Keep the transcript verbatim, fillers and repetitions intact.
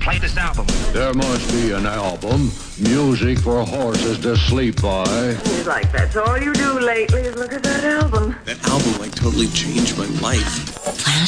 Play this album. There must be an album, music for horses to sleep by. It's like that's all you do lately is look at that album. That album like totally changed my life. Flash